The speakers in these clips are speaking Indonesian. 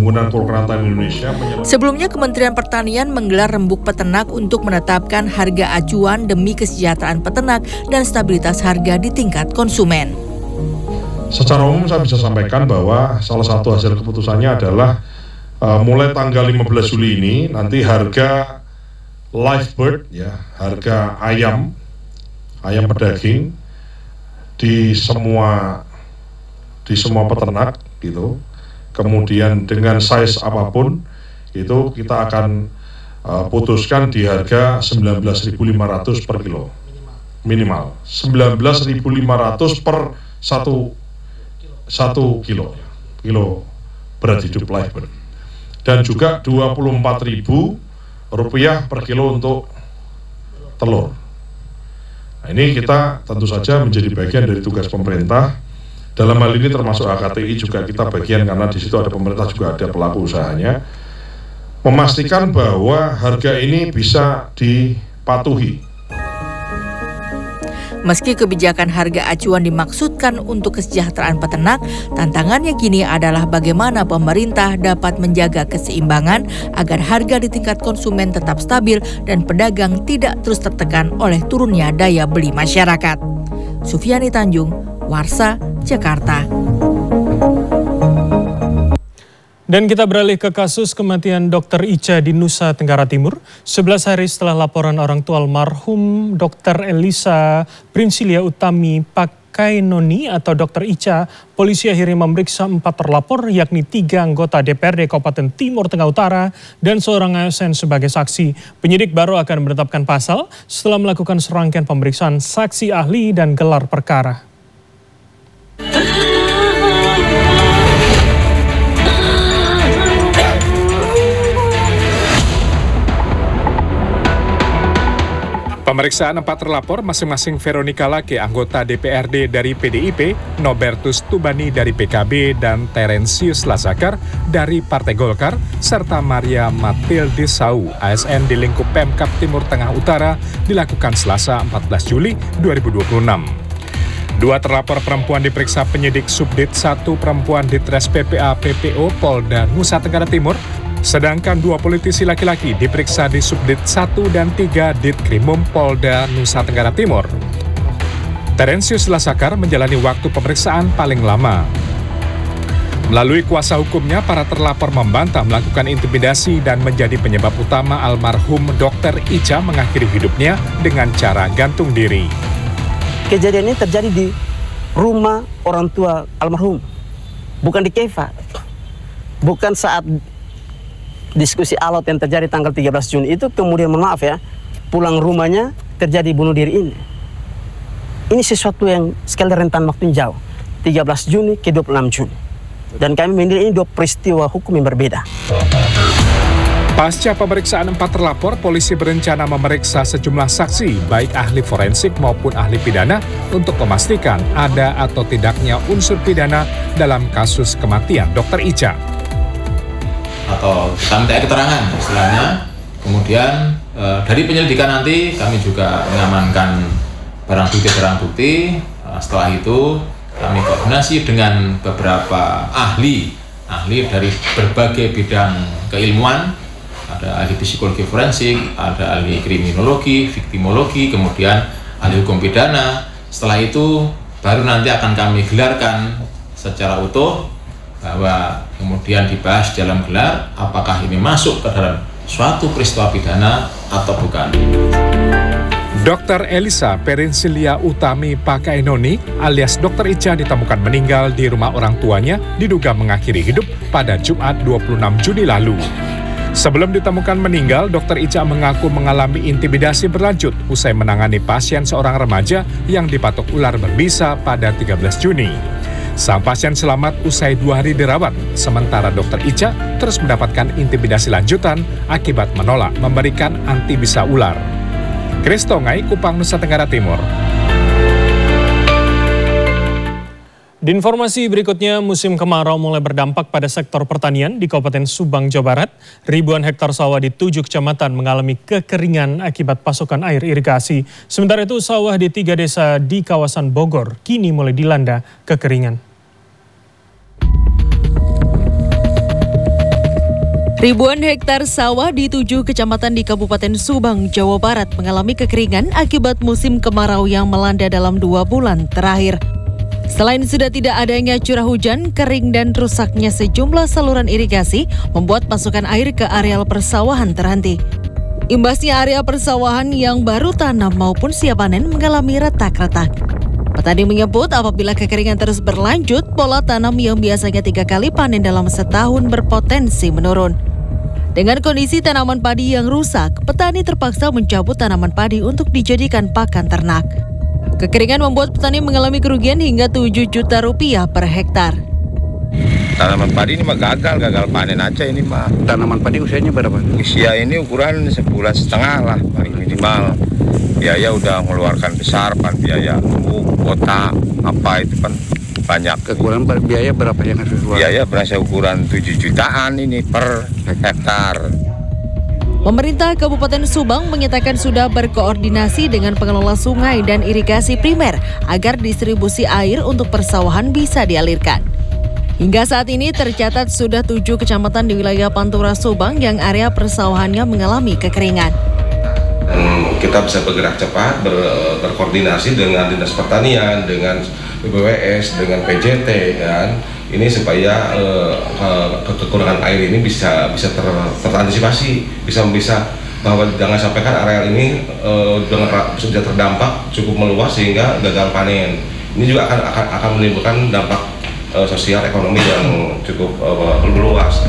Perhimpunan Kurapan Indonesia. Sebelumnya Kementerian Pertanian menggelar rembuk peternak untuk menetapkan harga acuan demi kesejahteraan peternak dan stabilitas harga di tingkat konsumen. Secara umum saya bisa sampaikan bahwa salah satu hasil keputusannya adalah mulai tanggal 15 Juli ini nanti harga live bird ya, harga ayam pedaging di semua peternak gitu. Kemudian dengan size apapun itu kita akan putuskan di harga 19.500 per kilo. Minimal 19.500 per satu kilo berat hidup live bird. Dan juga Rp24.000 per kilo untuk telur. Nah, ini kita tentu saja menjadi bagian dari tugas pemerintah. Dalam hal ini termasuk HKTI juga kita bagian karena di situ ada pemerintah juga ada pelaku usahanya. Memastikan bahwa harga ini bisa dipatuhi. Meski kebijakan harga acuan dimaksudkan untuk kesejahteraan peternak, tantangannya kini adalah bagaimana pemerintah dapat menjaga keseimbangan agar harga di tingkat konsumen tetap stabil dan pedagang tidak terus tertekan oleh turunnya daya beli masyarakat. Sufiani Tanjung, Warsa, Jakarta. Dan kita beralih ke kasus kematian Dr. Ica di Nusa Tenggara Timur. 11 hari setelah laporan orang tua almarhum Dr. Elisa Prinsilia Utami Pakainoni atau Dr. Ica, polisi akhirnya memeriksa 4 terlapor yakni 3 anggota DPRD Kabupaten Timur Tengah Utara dan seorang ASN sebagai saksi. Penyidik baru akan menetapkan pasal setelah melakukan serangkaian pemeriksaan saksi ahli dan gelar perkara. Pemeriksaan 4 terlapor masing-masing Veronica Lake, anggota DPRD dari PDIP, Nobertus Tubani dari PKB, dan Terensius Lazakar dari Partai Golkar, serta Maria Matilde Sau, ASN di lingkup Pemkab Timur Tengah Utara, dilakukan Selasa 14 Juli 2026. 2 terlapor perempuan diperiksa penyidik Subdit 1 Perempuan Ditres PPA PPO Polda Nusa Tenggara Timur, sedangkan 2 politisi laki-laki diperiksa di Subdit 1 dan 3 Ditkrimum Polda Nusa Tenggara Timur. Terensius Lazakar menjalani waktu pemeriksaan paling lama. Melalui kuasa hukumnya, para terlapor membantah melakukan intimidasi dan menjadi penyebab utama almarhum Dr. Ica mengakhiri hidupnya dengan cara gantung diri. Kejadian ini terjadi di rumah orang tua almarhum, bukan di Keva. Bukan saat diskusi alot yang terjadi tanggal 13 Juni itu, kemudian maaf ya, pulang rumahnya terjadi bunuh diri ini. Ini sesuatu yang sekali rentan waktu yang jauh, 13 Juni ke 26 Juni. Dan kami menilai ini 2 peristiwa hukum yang berbeda. Pasca pemeriksaan 4 terlapor, polisi berencana memeriksa sejumlah saksi, baik ahli forensik maupun ahli pidana, untuk memastikan ada atau tidaknya unsur pidana dalam kasus kematian Dr. Ica. Atau kita minta keterangan istilahnya. Kemudian dari penyelidikan nanti kami juga mengamankan barang bukti. Setelah itu kami koordinasi dengan beberapa ahli dari berbagai bidang keilmuan. Ada ahli psikologi forensik, ada ahli kriminologi, viktimologi, kemudian ahli hukum pidana. Setelah itu baru nanti akan kami gelarkan secara utuh, bahwa kemudian dibahas dalam gelar apakah ini masuk ke dalam suatu peristiwa pidana atau bukan. Dr. Elisa Prinsilia Utami Pakainoni alias Dr. Ica ditemukan meninggal di rumah orang tuanya, diduga mengakhiri hidup pada Jumat 26 Juni lalu. Sebelum ditemukan meninggal, Dr. Ica mengaku mengalami intimidasi berlanjut usai menangani pasien seorang remaja yang dipatok ular berbisa pada 13 Juni. Sang pasien selamat usai 2 hari dirawat, sementara Dr. Ica terus mendapatkan intimidasi lanjutan akibat menolak memberikan antibisa ular. Chris Tongai, Kupang, Nusa Tenggara Timur. Di informasi berikutnya, musim kemarau mulai berdampak pada sektor pertanian di Kabupaten Subang, Jawa Barat. Ribuan hektar sawah di 7 kecamatan mengalami kekeringan akibat pasokan air irigasi. Sementara itu, sawah di 3 desa di kawasan Bogor kini mulai dilanda kekeringan. Ribuan hektar sawah di 7 kecamatan di Kabupaten Subang, Jawa Barat mengalami kekeringan akibat musim kemarau yang melanda dalam 2 bulan terakhir. Selain sudah tidak adanya curah hujan, kering dan rusaknya sejumlah saluran irigasi membuat pasokan air ke areal persawahan terhenti. Imbasnya area persawahan yang baru tanam maupun siap panen mengalami retak-retak. Petani menyebut apabila kekeringan terus berlanjut, pola tanam yang biasanya 3 kali panen dalam setahun berpotensi menurun. Dengan kondisi tanaman padi yang rusak, petani terpaksa mencabut tanaman padi untuk dijadikan pakan ternak. Kekeringan membuat petani mengalami kerugian hingga 7 juta rupiah per hektar. Tanaman padi ini mah gagal panen aja ini mah. Tanaman padi usianya berapa? Usia ini ukuran 1,5 bulan lah paling minimal. Biaya udah mengeluarkan besar, biaya kuota apa itu kan banyak. Kekurangan biaya berapa yang harus keluar? Biaya berasa ukuran 7 jutaan ini per hektar. Pemerintah Kabupaten Subang menyatakan sudah berkoordinasi dengan pengelola sungai dan irigasi primer agar distribusi air untuk persawahan bisa dialirkan. Hingga saat ini tercatat sudah 7 kecamatan di wilayah Pantura Subang yang area persawahannya mengalami kekeringan. Kita bisa bergerak cepat, berkoordinasi dengan Dinas Pertanian, dengan BPWS, dengan PJT, kan? Ini supaya kekurangan air ini bisa terantisipasi, bisa bahwa jangan sampai kan areal ini sudah terdampak cukup meluas sehingga gagal panen. Ini juga akan menimbulkan dampak sosial ekonomi yang cukup luas.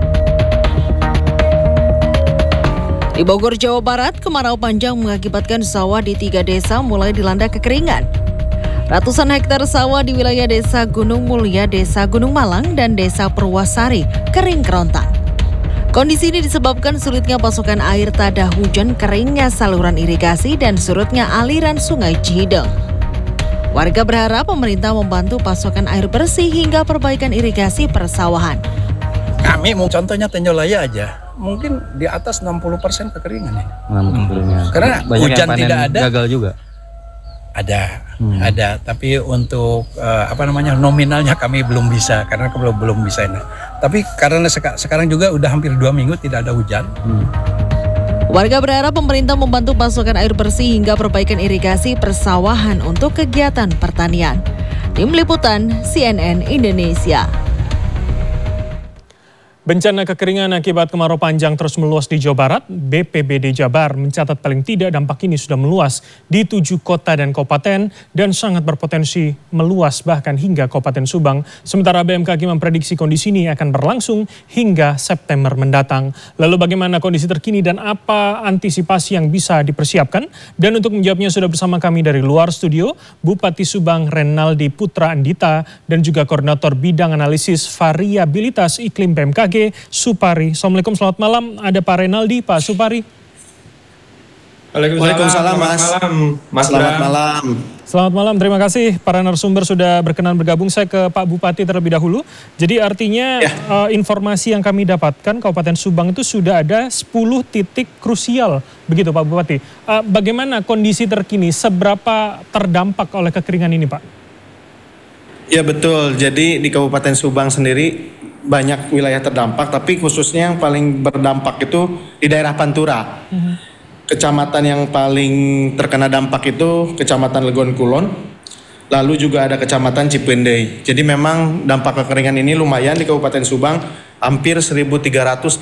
Di Bogor, Jawa Barat, kemarau panjang mengakibatkan sawah di 3 desa mulai dilanda kekeringan. Ratusan hektar sawah di wilayah Desa Gunung Mulia, Desa Gunung Malang, dan Desa Purwasari kering kerontang. Kondisi ini disebabkan sulitnya pasokan air tada hujan, keringnya saluran irigasi, dan surutnya aliran sungai Cihideng. Warga berharap pemerintah membantu pasokan air bersih hingga perbaikan irigasi persawahan. Kami mau contohnya Tenjolaya aja. Mungkin di atas 60% kekeringan ya. Karena banyak hujan tidak ada. Gagal juga. Ada. Tapi untuk nominalnya kami belum bisa karena belum bisa ini. Tapi karena sekarang juga udah hampir 2 minggu tidak ada hujan. Warga berharap pemerintah membantu pasokan air bersih hingga perbaikan irigasi persawahan untuk kegiatan pertanian. Tim Liputan CNN Indonesia. Bencana kekeringan akibat kemarau panjang terus meluas di Jawa Barat. BPBD Jabar mencatat paling tidak dampak ini sudah meluas di 7 kota dan kabupaten dan sangat berpotensi meluas bahkan hingga Kabupaten Subang. Sementara BMKG memprediksi kondisi ini akan berlangsung hingga September mendatang. Lalu bagaimana kondisi terkini dan apa antisipasi yang bisa dipersiapkan? Dan untuk menjawabnya sudah bersama kami dari luar studio, Bupati Subang Renaldi Putra Andita dan juga Koordinator Bidang Analisis Variabilitas Iklim BMKG Supari. Assalamualaikum, selamat malam. Ada Pak Renaldi, Pak Supari. Waalaikumsalam Mas. Selamat malam. Selamat malam, terima kasih para narasumber sudah berkenan bergabung. Saya ke Pak Bupati terlebih dahulu. Jadi artinya informasi yang kami dapatkan Kabupaten Subang itu sudah ada 10 titik krusial. Begitu Pak Bupati. Bagaimana kondisi terkini? Seberapa terdampak oleh kekeringan ini Pak? Ya betul, jadi di Kabupaten Subang sendiri banyak wilayah terdampak, tapi khususnya yang paling berdampak itu di daerah Pantura. Kecamatan yang paling terkena dampak itu Kecamatan Legon Kulon, lalu juga ada Kecamatan Cipendei. Jadi memang dampak kekeringan ini lumayan di Kabupaten Subang, hampir 1.381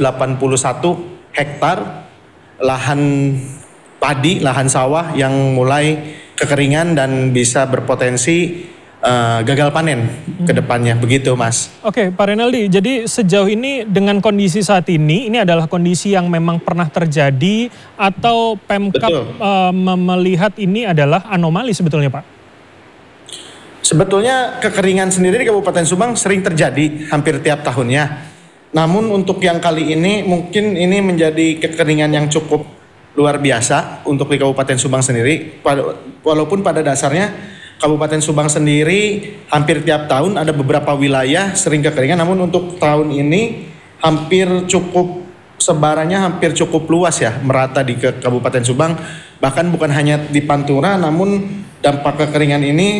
hektar lahan padi, lahan sawah yang mulai kekeringan dan bisa berpotensi gagal panen ke depannya, begitu Mas. Oke, Pak Renaldi, jadi sejauh ini dengan kondisi saat ini adalah kondisi yang memang pernah terjadi atau Pemkab melihat ini adalah anomali sebetulnya Pak? Sebetulnya kekeringan sendiri di Kabupaten Subang sering terjadi hampir tiap tahunnya. Namun untuk yang kali ini mungkin ini menjadi kekeringan yang cukup luar biasa untuk di Kabupaten Subang sendiri. Walaupun pada dasarnya Kabupaten Subang sendiri hampir tiap tahun ada beberapa wilayah sering kekeringan, namun untuk tahun ini hampir cukup sebarannya hampir cukup luas ya, merata di Kabupaten Subang. Bahkan bukan hanya di Pantura, namun dampak kekeringan ini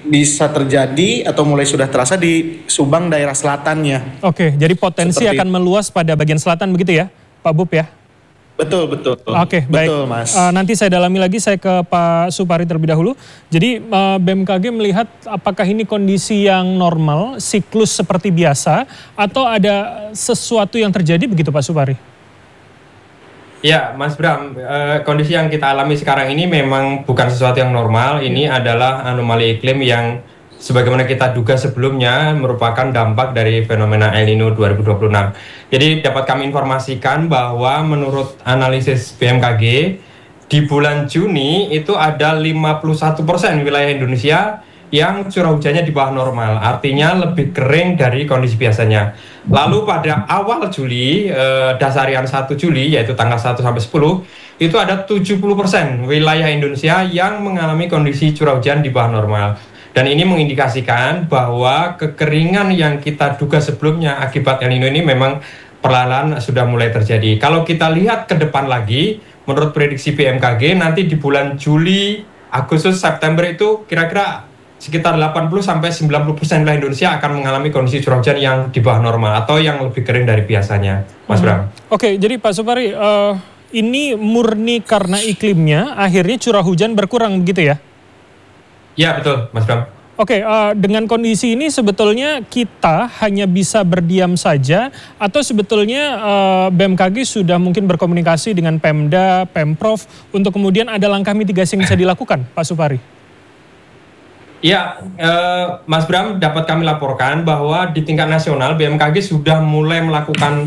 bisa terjadi atau mulai sudah terasa di Subang daerah selatannya. Oke, jadi potensi Seperti akan meluas pada bagian selatan begitu ya, Pak Bub ya? Betul. Oke, baik. Betul, Mas. Nanti saya dalami lagi, saya ke Pak Supari terlebih dahulu. Jadi BMKG melihat apakah ini kondisi yang normal, siklus seperti biasa, atau ada sesuatu yang terjadi begitu Pak Supari? Ya, Mas Bram, kondisi yang kita alami sekarang ini memang bukan sesuatu yang normal. Ini adalah anomali iklim yang sebagaimana kita duga sebelumnya merupakan dampak dari fenomena El Nino 2026. Jadi dapat kami informasikan bahwa menurut analisis BMKG, di bulan Juni itu ada 51% wilayah Indonesia yang curah hujannya di bawah normal, artinya lebih kering dari kondisi biasanya. Lalu pada awal Juli, dasarian 1 Juli, yaitu tanggal 1 sampai 10, itu ada 70% wilayah Indonesia yang mengalami kondisi curah hujan di bawah normal. Dan ini mengindikasikan bahwa kekeringan yang kita duga sebelumnya akibat El Nino ini memang perlahan sudah mulai terjadi. Kalau kita lihat ke depan lagi, menurut prediksi BMKG, nanti di bulan Juli, Agustus, September itu kira-kira sekitar 80-90% wilayah Indonesia akan mengalami kondisi curah hujan yang di bawah normal atau yang lebih kering dari biasanya, Mas Bram. Oke, jadi Pak Supari, ini murni karena iklimnya, akhirnya curah hujan berkurang begitu ya? Ya, betul, Mas Bram. Oke, dengan kondisi ini sebetulnya kita hanya bisa berdiam saja atau sebetulnya BMKG sudah mungkin berkomunikasi dengan Pemda, Pemprov untuk kemudian ada langkah mitigasi yang bisa dilakukan, Pak Supari? Ya, Mas Bram, dapat kami laporkan bahwa di tingkat nasional BMKG sudah mulai melakukan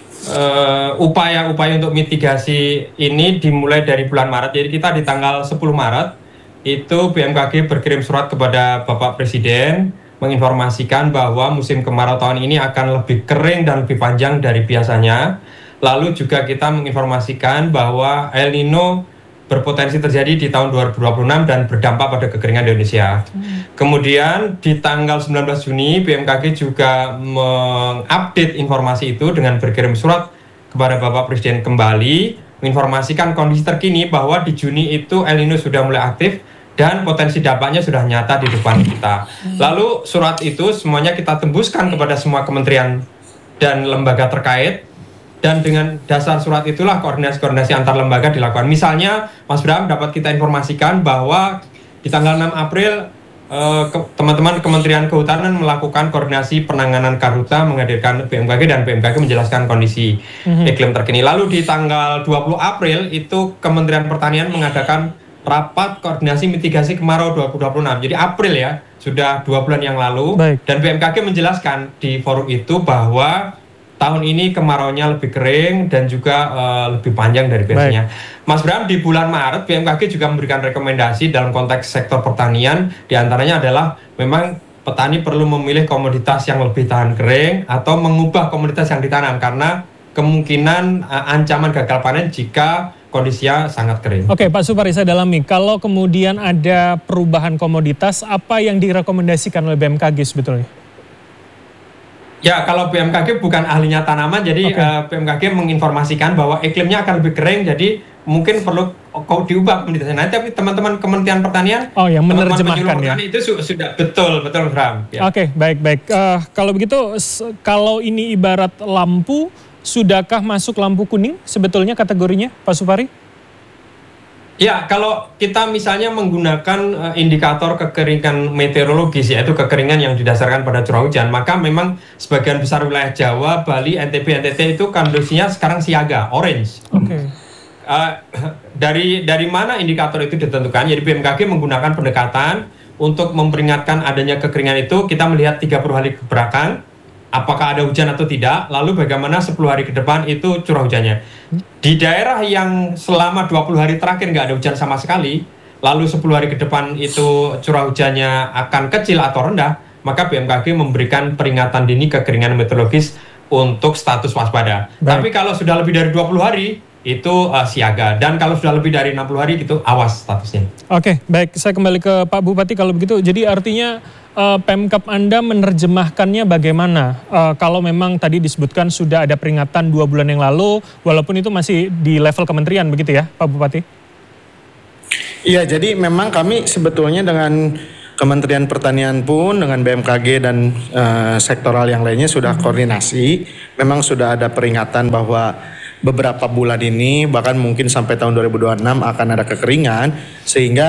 upaya-upaya untuk mitigasi ini dimulai dari bulan Maret. Jadi kita di tanggal 10 Maret itu BMKG berkirim surat kepada Bapak Presiden menginformasikan bahwa musim kemarau tahun ini akan lebih kering dan lebih panjang dari biasanya. Lalu juga kita menginformasikan bahwa El Nino berpotensi terjadi di tahun 2026 dan berdampak pada kekeringan di Indonesia. Kemudian di tanggal 19 Juni BMKG juga mengupdate informasi itu dengan berkirim surat kepada Bapak Presiden kembali menginformasikan kondisi terkini bahwa di Juni itu El Nino sudah mulai aktif dan potensi dampaknya sudah nyata di depan kita. Lalu surat itu semuanya kita tembuskan kepada semua kementerian dan lembaga terkait. Dan dengan dasar surat itulah koordinasi-koordinasi antar lembaga dilakukan. Misalnya, Mas Bram, dapat kita informasikan bahwa di tanggal 6 April, teman-teman Kementerian Kehutanan melakukan koordinasi penanganan karhutla, menghadirkan BMKG dan BMKG menjelaskan kondisi iklim terkini. Lalu di tanggal 20 April, itu Kementerian Pertanian mengadakan rapat koordinasi mitigasi kemarau 2026. Jadi April ya, sudah 2 bulan yang lalu. Baik. Dan BMKG menjelaskan di forum itu bahwa tahun ini kemaraunya lebih kering dan juga lebih panjang dari biasanya. Baik. Mas Bram, di bulan Maret BMKG juga memberikan rekomendasi dalam konteks sektor pertanian. Di antaranya adalah memang petani perlu memilih komoditas yang lebih tahan kering atau mengubah komoditas yang ditanam karena kemungkinan ancaman gagal panen jika kondisinya sangat kering. Oke, Pak Supari, saya dalami. Kalau kemudian ada perubahan komoditas, apa yang direkomendasikan oleh BMKG sebetulnya? Ya, kalau BMKG bukan ahlinya tanaman, jadi BMKG menginformasikan bahwa iklimnya akan lebih kering, jadi mungkin perlu diubah komoditasnya. Nanti tapi teman-teman Kementerian Pertanian, yang menerjemahkan ya. Itu sudah betul Bram. Ya. Oke, baik. Kalau begitu, kalau ini ibarat lampu, sudahkah masuk lampu kuning sebetulnya kategorinya, Pak Supari? Ya, kalau kita misalnya menggunakan indikator kekeringan meteorologis, yaitu kekeringan yang didasarkan pada curah hujan, maka memang sebagian besar wilayah Jawa, Bali, NTB, NTT itu kondisinya sekarang siaga, orange. Oke. Dari mana indikator itu ditentukan? Jadi BMKG menggunakan pendekatan untuk memperingatkan adanya kekeringan itu, kita melihat 30 hari kebelakang, apakah ada hujan atau tidak, lalu bagaimana 10 hari ke depan itu curah hujannya. Di daerah yang selama 20 hari terakhir nggak ada hujan sama sekali, lalu 10 hari ke depan itu curah hujannya akan kecil atau rendah, maka BMKG memberikan peringatan dini kekeringan meteorologis untuk status waspada. Tapi kalau sudah lebih dari 20 hari, itu siaga. Dan kalau sudah lebih dari 60 hari, itu awas statusnya. Oke, baik. Saya kembali ke Pak Bupati kalau begitu. Jadi artinya Pemkab Anda menerjemahkannya bagaimana? Kalau memang tadi disebutkan sudah ada peringatan 2 bulan yang lalu, walaupun itu masih di level kementerian begitu ya, Pak Bupati? Iya, jadi memang kami sebetulnya dengan Kementerian Pertanian pun dengan BMKG dan sektoral yang lainnya sudah koordinasi. Memang sudah ada peringatan bahwa beberapa bulan ini bahkan mungkin sampai tahun 2026 akan ada kekeringan, sehingga